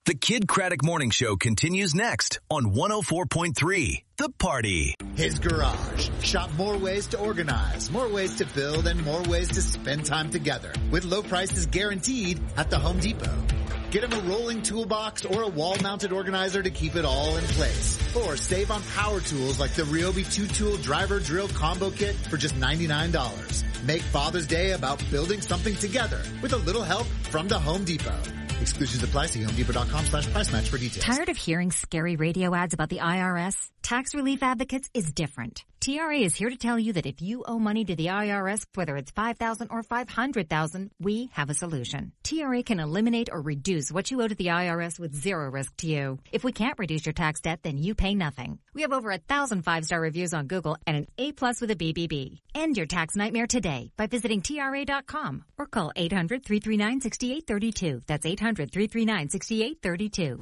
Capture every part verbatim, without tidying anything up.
The Kid Craddock Morning Show continues next on one oh four point three, The Party. His Garage. Shop more ways to organize, more ways to build, and more ways to spend time together. With low prices guaranteed at the Home Depot. Get him a rolling toolbox or a wall-mounted organizer to keep it all in place. Or save on power tools like the Ryobi two-tool driver drill combo kit for just ninety-nine dollars. Make Father's Day about building something together with a little help from the Home Depot. Exclusions apply. See homedepot.com slash price match for details. Tired of hearing scary radio ads about the I R S? Tax Relief Advocates is different. T R A is here to tell you that if you owe money to the I R S, whether it's five thousand dollars or five hundred thousand dollars, we have a solution. T R A can eliminate or reduce what you owe to the I R S with zero risk to you. If we can't reduce your tax debt, then you pay nothing. We have over a thousand five-star reviews on Google and an A plus with a B B B. End your tax nightmare today by visiting T R A dot com or call eight hundred, three three nine, six eight three two. That's eight hundred, three three nine, six eight three two.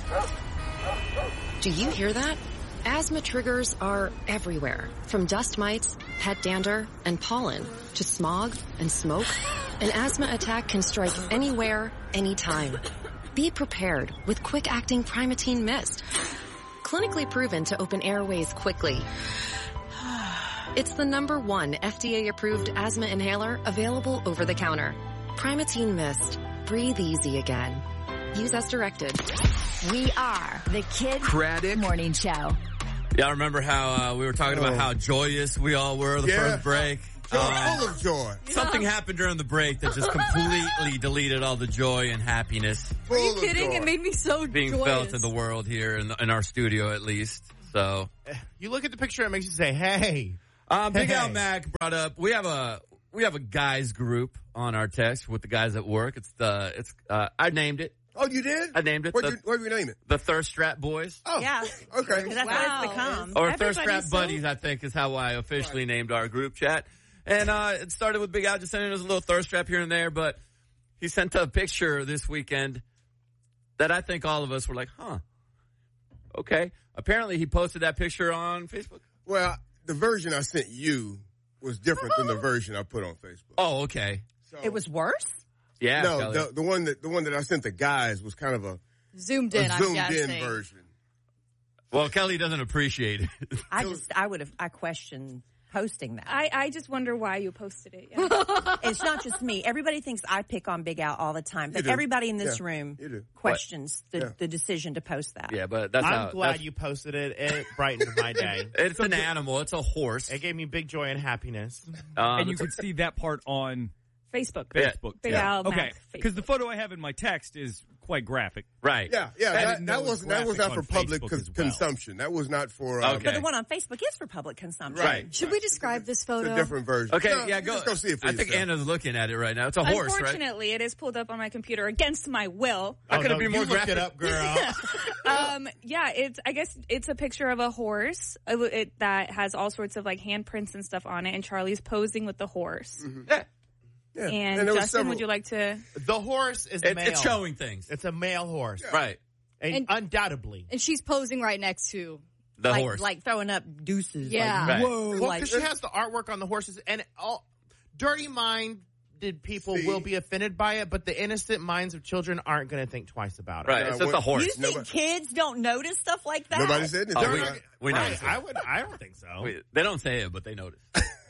Do you hear that? Asthma triggers are everywhere, from dust mites, pet dander, and pollen, to smog and smoke. An asthma attack can strike anywhere, anytime. Be prepared with quick-acting Primatene Mist. Clinically proven to open airways quickly. It's the number one F D A-approved asthma inhaler available over the counter. Primatene Mist. Breathe easy again. Use as directed. We are the Kid Craddock Morning Show. Y'all remember how uh, we were talking about how joyous we all were the Yeah. first break? Joy, Uh, full of joy. something happened during the break that just completely deleted all the joy and happiness Full Are you of kidding? joy. It made me so being joyous. felt in the world here in, in our studio, at least. So, You look at the picture, it makes you say, hey. um, Big Hey. Al Mac brought up. We have a we have a guys group on our text with the guys at work. It's the it's uh, I named it. Oh, you did? I named it. What The- you, what you name it? The Thirst Trap Boys. Oh, Yeah. okay. Because that's Wow. what it's become. Or Everybody's Thirst Trap so- Buddies, I think, is how I officially named our group chat. And uh it started with Big Al just sending us a little thirst trap here and there, but he sent a picture this weekend that I think all of us were like, huh, okay. Apparently he posted that picture on Facebook. Well, the version I sent you was different than the version I put on Facebook. Oh, okay. So, It was worse? Yeah. no, Kelly. the, the one that the one that I sent the guys was kind of a, Zoomed a in, I'm zoomed guessing. in version. Well, Kelly doesn't appreciate it. I just, I would have, I question posting that. I, I just wonder why you posted it. Yeah. It's not just me. Everybody thinks I pick on Big Al all the time, but do. everybody in this Yeah, room you do. questions the, Yeah. the decision to post that. Yeah, but that's how. I'm glad that's- you posted it. It brightened my day. It's an animal. It's a horse. It gave me big joy and happiness. Um, and you it's- could see that part on Facebook. Yeah. Facebook. Big Yeah. Al Okay, Mac because the Facebook. photo I have in my text is quite graphic. right. Yeah, yeah. I That, didn't know that it was was that was not for graphic on public Facebook cons- as well. consumption. That was not for. Uh, Okay. But the one on Facebook is for public consumption. Right. Should we describe this It's photo? a different version. Okay, No, yeah, you go. Just go see it for I think yourself. Anna's looking at it right now. It's a horse, right? Unfortunately, it is pulled up on my computer against my will. How could Oh, it be no, more you looked graphic? it up, girl. Um, yeah, it's, I guess it's a picture of a horse uh, it, that has all sorts of like handprints and stuff on it, and Charlie's posing with the horse. Yeah. Yeah. And, there was Justin, several- would you like to? The horse is It, male. it's showing things. It's a male horse. Right. And And- undoubtedly. And she's posing right next to. The like, horse. Like throwing up deuces. Yeah. Like, Right. whoa. Well, like, because she has the artwork on the horses, and all dirty minded people See? will be offended by it, but the innocent minds of children aren't going to think twice about it. Right. Yeah, It's just what- a horse. you think Nobody- kids don't notice stuff like that? Nobody said anything. Oh, we, Right. we Right. noticed. I would. I don't think so. We- they don't say it, but they notice.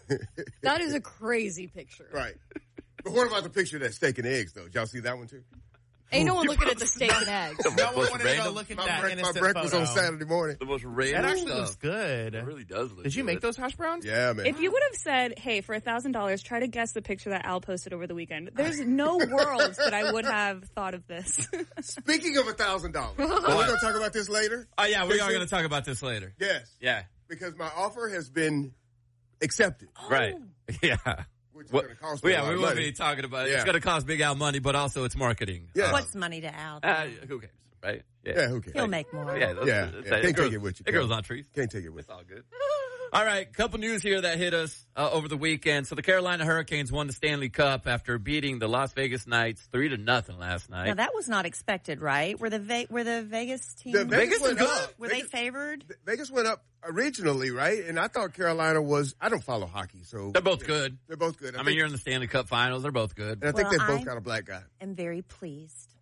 That is a crazy picture. Right. But what about the picture of that steak and eggs, though? Did y'all see that one, too? Ain't no one looking at the steak and eggs. No one Most wanted to go random- look at My, that break- my innocent breakfast photo. on Saturday morning. The most That random actually stuff. looks good. It really does look Did you good. make those hash browns? Yeah, man. If you would have said, hey, for a thousand dollars, try to guess the picture that Al posted over the weekend, there's no world that I would have thought of this. Speaking of a thousand dollars, we're going to talk about this later. Oh, yeah, we are Picture? going to talk about this later. Yes. Yeah. Because my offer has been accepted, Right. Yeah. which is Well, going to cost well, me a yeah, lot we of will money. be talking about it. Yeah. It's going to cost Big Al money, but also it's marketing. Yeah. What's money to Al? Uh, who cares, right? Yeah, who cares? He'll make more. Yeah, that's- Yeah, that's- yeah. it Can't grows- take it with you, It grows Kel. on trees. Can't take it with It's all good. All right, couple news here that hit us uh, over the weekend. So the Carolina Hurricanes won the Stanley Cup after beating the Las Vegas Knights three to nothing last night. Now that was not expected, right? Were the Ve- were the Vegas team The Vegas Vegas is went good. up. were Vegas, they favored? Vegas went up originally, right? And I thought Carolina was. I don't follow hockey, so They're both good. they're both good. I mean, think- you're in the Stanley Cup Finals. They're both good. and I think Well, they both I- got a black guy. I'm very pleased.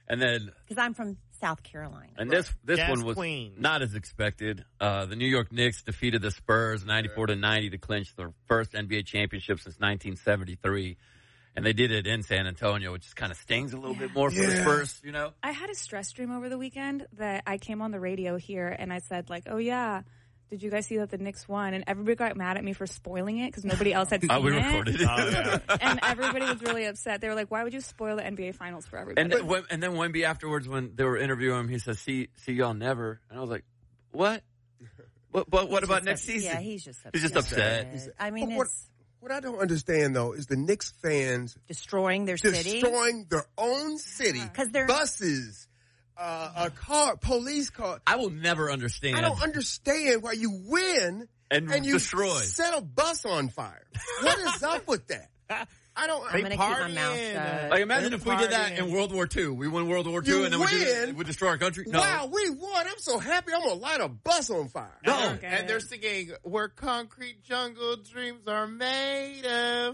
And then Because I'm from South Carolina. And this this Jazz one was Queen. not as expected. Uh, the New York Knicks defeated the Spurs ninety-four to ninety to clinch their first N B A championship since nineteen seventy-three. And they did it in San Antonio, which just kind of stings a little bit more for the Yeah. Spurs, you know? I had a stress dream over the weekend that I came on the radio here and I said, like, oh, yeah, did you guys see that the Knicks won? And everybody got mad at me for spoiling it because nobody else had seen Oh, we it. recorded it. Oh, yeah. And everybody was really upset. They were like, why would you spoil the N B A Finals for everybody? And then, when- and then Wemby afterwards, when they were interviewing him, he says, see, see y'all never. And I was like, what? But, but what He's about just next ups- season? Yeah, he's just upset. He's just upset. I mean, But what- it's What I don't understand, though, is the Knicks fans destroying their city. destroying their own city. 'Cause they're- buses, uh, a car, police car. I will never understand. I don't understand why you win And you destroy. set a bus on fire. What is up with that? I don't. I'm going to keep my partying. mouth shut. Like, imagine if we did that Partying. in World War Two. We won World War Two, You and then we, did it, win? we destroy our country. No. Wow, we won! I'm so happy. I'm gonna light a bus on fire. No. I don't get And it. they're singing, where concrete jungle dreams are made of.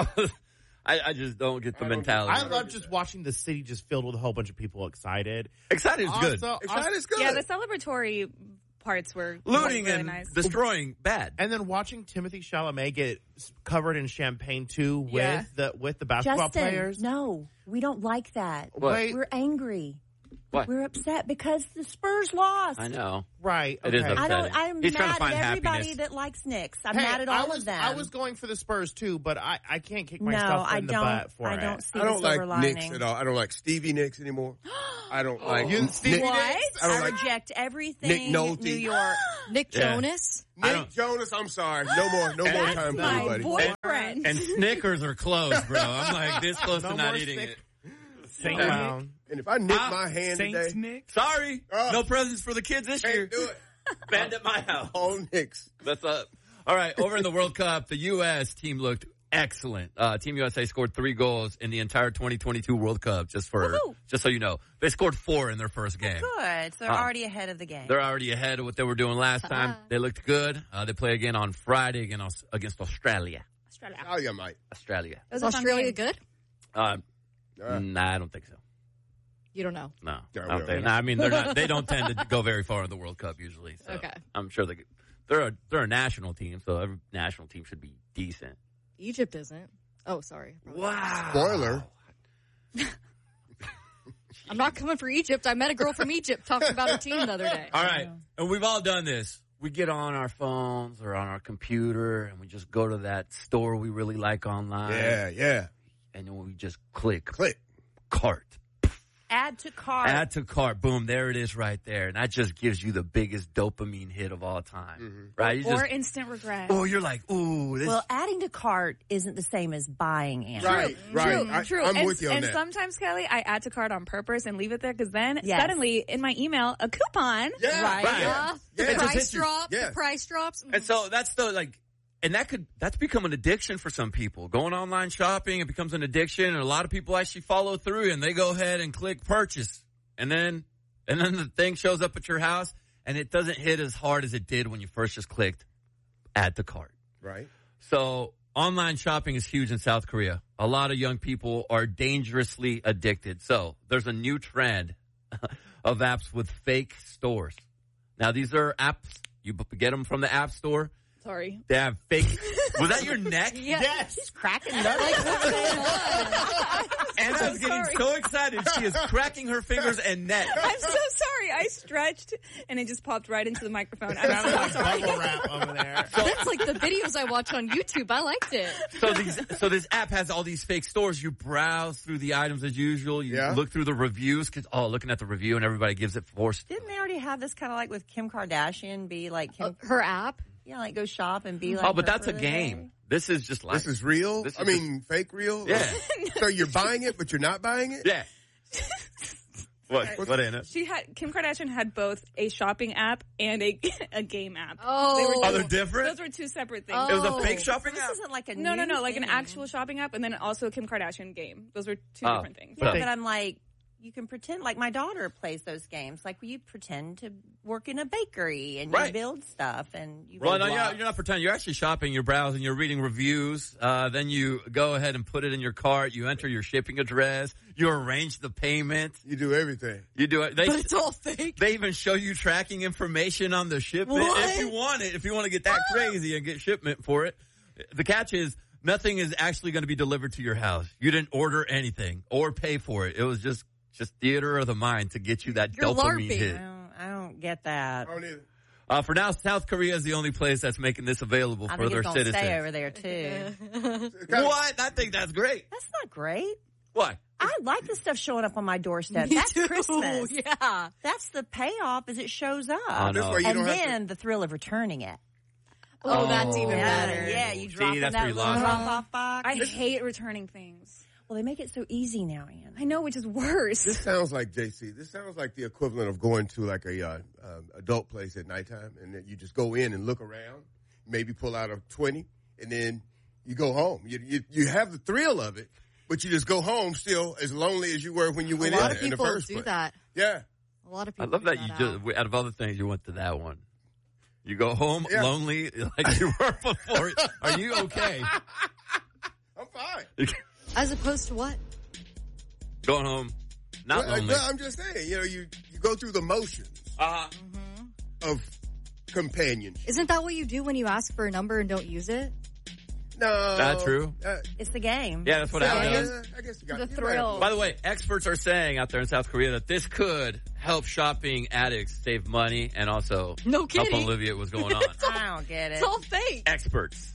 I, I just don't get the I don't- mentality. I love just watching the city just filled with a whole bunch of people excited. Excited is good. Also- Excited is good. Yeah, the celebratory parts were Looting really and nice. destroying, bad. And then watching Timothy Chalamet get s- covered in champagne too with Yeah. the with the basketball Justin, players. no, we don't like that. What? Wait, We're angry. What? We're upset because the Spurs lost. I know. right? It is okay. I don't. upsetting. I'm He's trying mad to find at everybody happiness. that likes Knicks. I'm Hey, mad at I all was, of them. I was going for the Spurs too, but I, I can't kick no, myself I in the don't. butt for I it. don't see I don't the silver like Knicks lining. at all. I don't like Stevie Nicks anymore. I don't like You- Nick, Stevie What? Nicks? I I, don't like reject everything. Nick Nolte. New York. Nick Yeah. Jonas. I Nick don't- Jonas. I'm sorry. No more. No more That's time for my anybody. boyfriend. And Snickers are closed, bro. I'm like this close No to not more eating Snick- it. Saint Okay. Brown. And if I nick Ah, my hand Saints today, Nick. Sorry, Oh. no presents for the kids this year. can't do it. Banned at my house. All Knicks. That's up. All right, over in the World Cup, the U S team looked excellent. Uh, Team U S A scored three goals in the entire twenty twenty-two World Cup. Just for, Woohoo. just so you know, they scored four in their first game. Good. So they're Uh, already ahead of the game. They're already ahead of what they were doing last time. They looked good. Uh, they play again on Friday against against Australia. Australia. Oh yeah, Mike. Australia. It was Is a fun Australia game. good? Uh, Uh, nah, I don't think so. You don't know. No, Yeah, I don't we think. don't. Nah, I mean, they're not. They don't tend to go very far in the World Cup usually. So Okay. I'm sure they. They're a they're a national team, so every national team should be decent. Egypt isn't. Oh, sorry. Wow. Spoiler. I'm not coming for Egypt. I met a girl from Egypt talking about her team the other day. All right, and we've all done this. We get on our phones or on our computer, and we just go to that store we really like online. Yeah, yeah. And then we just click Click. cart. Add to cart. Add to cart. Boom, there it is right there. And that just gives you the biggest dopamine hit of all time. Mm-hmm. Right? You Or just, instant regret. oh, you're like, ooh, this. well, adding to cart isn't the same as buying Anna. Right, right. True, I, true. I'm and, with you on and that. sometimes, Kelly, I add to cart on purpose and leave it there because then Yes. suddenly in my email, a coupon. yeah, Right. Right. Yeah. The Yeah. It just price hits you. drops. Yeah. The price drops. and so that's the, like, and that could, that's become an addiction for some people. Going online shopping, it becomes an addiction. And a lot of people actually follow through and they go ahead and click purchase. And then, and then the thing shows up at your house and it doesn't hit as hard as it did when you first just clicked add to cart. Right. So online shopping is huge in South Korea. A lot of young people are dangerously addicted. So there's a new trend of apps with fake stores. Now, these are apps. You b- get them from the App Store. Sorry. They have fake. Was that your neck? Yeah. Yes. She's cracking nuts. Like, what's going on? Anna's getting sorry. so excited. She is cracking her fingers and neck. I'm so sorry. I stretched and it just popped right into the microphone. I'm Sounded so like sorry. bubble wrap over there. That's like the videos I watch on YouTube. I liked it. So these, so this app has all these fake stores. You browse through the items as usual. You Yeah. look through the reviews. Cause, oh, looking at the review and everybody gives it four. Didn't they already have this kind of like with Kim Kardashian? Be like Kim, Her app. yeah, like go shop and be like. Oh, but her that's for a the game. day. This is just like This is real. This I is mean, fake real. Yeah. So you're buying it, but you're not buying it. yeah. What? What, Anna? She had Kim Kardashian had both a shopping app and a a game app. Oh. They were Oh, two- they're different? Those were two separate things. Oh. It was a fake shopping This app? isn't like a No, no, new no, like an thing. actual shopping app, and then also a Kim Kardashian game. Those were two Oh. different things. Yeah, So- but I'm like, you can pretend, like my daughter plays those games. Like you pretend to work in a bakery and Right. you build stuff and you. Well, build no, you're blocks. not, you're not pretending. You're actually shopping. You're browsing. You're reading reviews. Uh, then you go ahead and put it in your cart. You enter your shipping address. You arrange the payment. You do everything. You do it. They, But it's all fake. They even show you tracking information on the shipment What? if you want it. If you want to get that crazy and get shipment for it. The catch is nothing is actually going to be delivered to your house. You didn't order anything or pay for it. It was just just theater of the mind to get you that You're dopamine LARPing. hit. I don't, I don't get that. I don't either. Uh, for now, South Korea is the only place that's making this available I for think their it's gonna citizens. stay over there too. What? I think that's great. That's not great. What? I like the stuff showing up on my doorstep. Me That's too. Christmas. Yeah. That's the payoff as it shows up. I know. This way you And don't have then the thrill of returning it. Oh, that's even Yeah, better. yeah, you See, drop in that's that where you little lost drop me. off box. I hate returning things. Well, they make it so easy now, Ann. I know, which is worse. This sounds like J C. This sounds like the equivalent of going to like a uh, um, adult place at nighttime, and then you just go in and look around, maybe pull out a twenty, and then you go home. You you, you have the thrill of it, but you just go home still as lonely as you were when you A went lot in of in the people first do place. that. Yeah. A lot of I people. love do that you out. just, out of other things, you went to that one. You go home Yeah. lonely like you were before. Are you okay? I'm fine. As opposed to what? Going home, not Well, lonely. well, I'm just saying, you know, you, you go through the motions Uh-huh. of companionship. Isn't that what you do when you ask for a number and don't use it? No. That true? Uh, It's the game. Yeah, that's what yeah, happens. I guess you got The you might thrill. have- By the way, experts are saying out there in South Korea that this could help shopping addicts save money and also No help kidding. alleviate what's going on. I don't get it. It's all fake. Experts.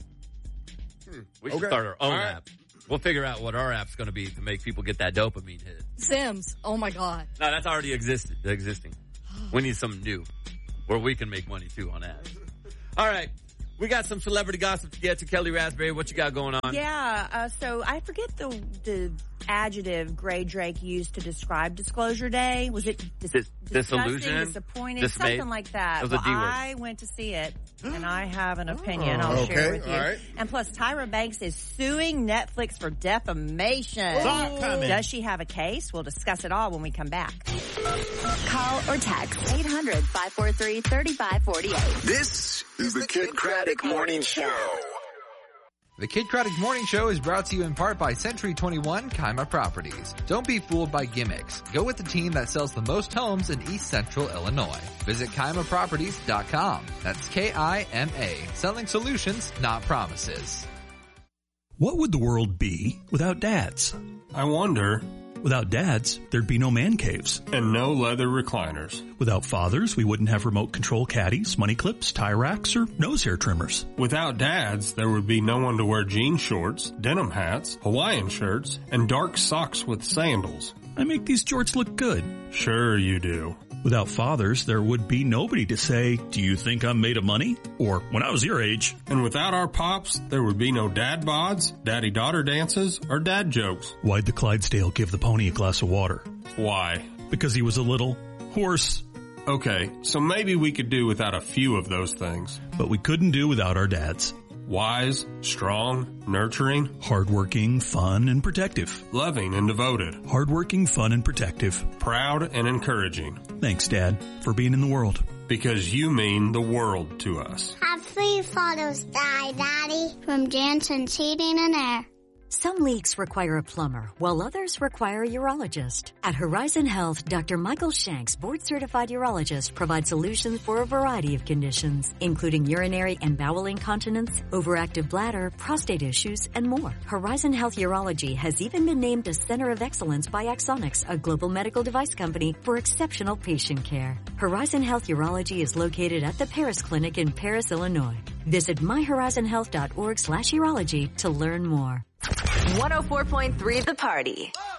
We should Okay. start our own All right. app. We'll figure out what our app's going to be to make people get that dopamine hit. Sims. Oh my god. No, that's already exist- existing. We need something new where we can make money too on ads. All right. We got some celebrity gossip to get to. Kelly Raspberry, what you got going on? Yeah, uh, so I forget the the adjective Gray Drake used to describe Disclosure Day. Was it dis- Dis- disgusting, disillusion? disappointing, Dismayed? something like that? It was a well, D word. I went to see it, and I have an opinion I'll Okay, share with you. all right. And plus, Tyra Banks is suing Netflix for defamation. Saw it coming. Does she have a case? We'll discuss it all when we come back. Call or text eight hundred, five four three, three five four eight. This is the Kid Craddock Morning Show. The Kid Craddock Morning Show is brought to you in part by Century twenty-one Kaima Properties. Don't be fooled by gimmicks. Go with the team that sells the most homes in East Central Illinois. Visit Kaima Properties dot com. That's K I M A. Selling solutions, not promises. What would the world be without dads? I wonder. Without dads, there'd be no man caves. And no leather recliners. Without fathers, we wouldn't have remote control caddies, money clips, tie racks, or nose hair trimmers. Without dads, there would be no one to wear jean shorts, denim hats, Hawaiian shirts, and dark socks with sandals. I make these jorts look good. Sure you do. Without fathers, there would be nobody to say, do you think I'm made of money? Or, when I was your age. And without our pops, there would be no dad bods, daddy-daughter dances, or dad jokes. Why'd the Clydesdale give the pony a glass of water? Why? Because he was a little horse. Okay, so maybe we could do without a few of those things. But we couldn't do without our dads. Wise, strong, nurturing, hardworking, fun, and protective. Loving and devoted. Hardworking, fun, and protective. Proud and encouraging. Thanks, Dad, for being in the world. Because you mean the world to us. Have three photos die, Daddy, from Jansen's Heating and Air. Some leaks require a plumber, while others require a urologist. At Horizon Health, Doctor Michael Shanks, board-certified urologist, provides solutions for a variety of conditions, including urinary and bowel incontinence, overactive bladder, prostate issues, and more. Horizon Health Urology has even been named a Center of Excellence by Axonics, a global medical device company, for exceptional patient care. Horizon Health Urology is located at the Paris Clinic in Paris, Illinois. Visit my horizon health dot org slash urology to learn more. one oh four point three The Party.